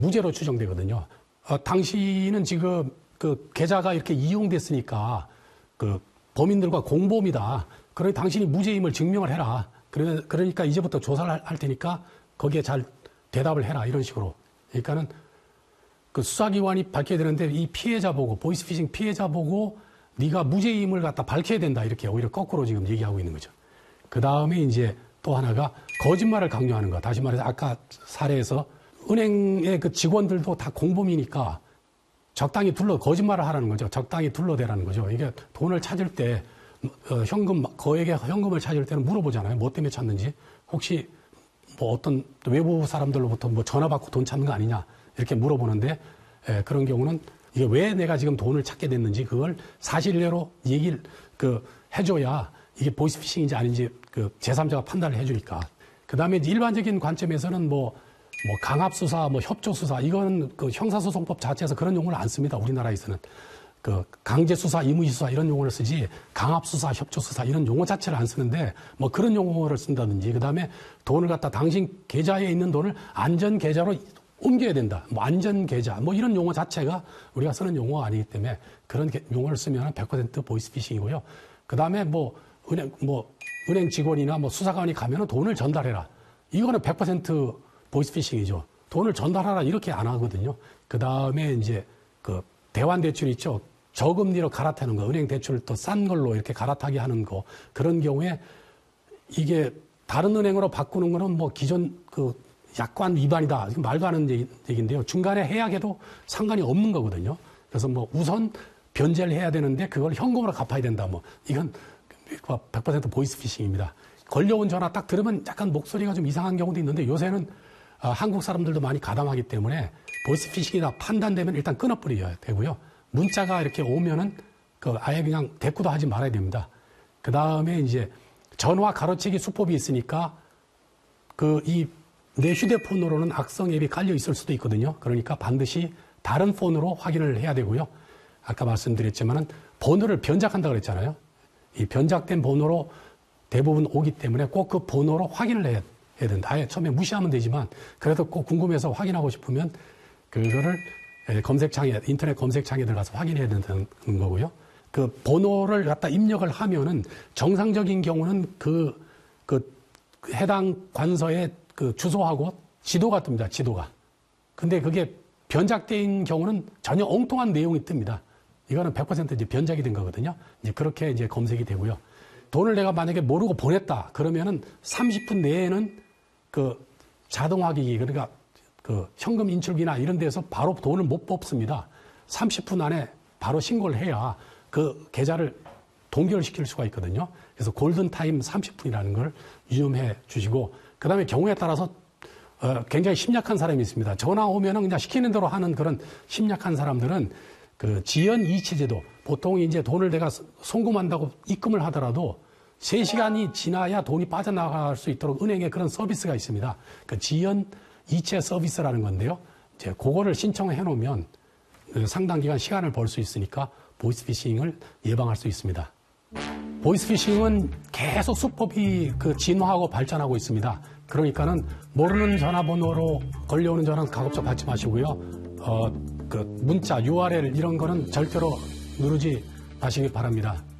무죄로 추정되거든요. 당신은 지금 그 계좌가 이렇게 이용됐으니까 그 범인들과 공범이다. 그러니 당신이 무죄임을 증명을 해라. 그러니까 이제부터 조사를 할 테니까 거기에 잘 대답을 해라. 이런 식으로. 그러니까는 그 수사기관이 밝혀야 되는데 이 피해자 보고, 보이스피싱 피해자 보고 네가 무죄임을 갖다 밝혀야 된다. 이렇게 오히려 거꾸로 지금 얘기하고 있는 거죠. 그 다음에 이제 또 하나가 거짓말을 강요하는 거. 다시 말해서 아까 사례에서 은행의 그 직원들도 다 공범이니까 적당히 거짓말을 하라는 거죠. 적당히 둘러대라는 거죠. 이게 돈을 찾을 때 거액의 현금을 찾을 때는 물어보잖아요. 뭐 때문에 찾는지. 혹시 뭐 어떤 외부 사람들로부터 뭐 전화 받고 돈 찾는 거 아니냐. 이렇게 물어보는데 그런 경우는 이게 왜 내가 지금 돈을 찾게 됐는지 그걸 사실대로 얘기를 해줘야 이게 보이스피싱인지 아닌지 제3자가 판단을 해주니까. 그 다음에 일반적인 관점에서는 뭐 강압수사, 협조수사, 이거는 형사소송법 자체에서 그런 용어를 안 씁니다. 우리나라에서는. 강제수사, 임의수사 이런 용어를 쓰지, 강압수사, 협조수사 이런 용어 자체를 안 쓰는데, 그런 용어를 쓴다든지, 그 다음에 돈을 갖다 당신 계좌에 있는 돈을 안전계좌로 옮겨야 된다. 안전계좌, 이런 용어 자체가 우리가 쓰는 용어가 아니기 때문에 그런 용어를 쓰면 100% 보이스피싱이고요. 그 다음에 은행 직원이나 수사관이 가면은 돈을 전달해라. 이거는 100% 보이스피싱이죠. 돈을 전달하라 이렇게 안 하거든요. 그 다음에 이제 대환대출 있죠. 저금리로 갈아타는 거, 은행 대출을 또 싼 걸로 이렇게 갈아타게 하는 거. 그런 경우에 이게 다른 은행으로 바꾸는 거는 기존 약관 위반이다. 말도 안 하는 얘기인데요. 중간에 해약해도 상관이 없는 거거든요. 그래서 우선 변제를 해야 되는데 그걸 현금으로 갚아야 된다. 이건 100% 보이스피싱입니다. 걸려온 전화 딱 들으면 약간 목소리가 좀 이상한 경우도 있는데 요새는 한국 사람들도 많이 가담하기 때문에 보이스피싱이다 판단되면 일단 끊어버려야 되고요. 문자가 이렇게 오면은 아예 그냥 대꾸도 하지 말아야 됩니다. 그 다음에 이제 전화 가로채기 수법이 있으니까 내 휴대폰으로는 악성 앱이 깔려 있을 수도 있거든요. 그러니까 반드시 다른 폰으로 확인을 해야 되고요. 아까 말씀드렸지만은 번호를 변작한다고 그랬잖아요. 이 변작된 번호로 대부분 오기 때문에 꼭 그 번호로 확인을 해야 된다. 아예 처음에 무시하면 되지만 그래도 꼭 궁금해서 확인하고 싶으면 그거를 인터넷 검색창에 들어가서 확인해야 된다는 거고요. 그 번호를 갖다 입력을 하면은 정상적인 경우는 해당 관서의 주소하고 지도가 뜹니다. 지도가. 근데 그게 변작된 경우는 전혀 엉뚱한 내용이 뜹니다. 이거는 100% 이제 변작이 된 거거든요. 이제 그렇게 이제 검색이 되고요. 돈을 내가 만약에 모르고 보냈다. 그러면은 30분 내에는 자동화기기, 그러니까 현금 인출기나 이런 데서 바로 돈을 못 뽑습니다. 30분 안에 바로 신고를 해야 그 계좌를 동결시킬 수가 있거든요. 그래서 골든타임 30분이라는 걸 유념해 주시고, 그 다음에 경우에 따라서 굉장히 심약한 사람이 있습니다. 전화 오면은 그냥 시키는 대로 하는 그런 심약한 사람들은 지연 이체제도, 보통 이제 돈을 내가 송금한다고 입금을 하더라도 3시간이 지나야 돈이 빠져나갈 수 있도록 은행에 그런 서비스가 있습니다. 지연 이체 서비스라는 건데요. 이제 그거를 신청해 놓으면 상당 기간 시간을 벌 수 있으니까 보이스피싱을 예방할 수 있습니다. 보이스피싱은 계속 수법이 진화하고 발전하고 있습니다. 그러니까는 모르는 전화번호로 걸려오는 전화는 가급적 받지 마시고요. 문자, URL 이런 거는 절대로 누르지 마시기 바랍니다.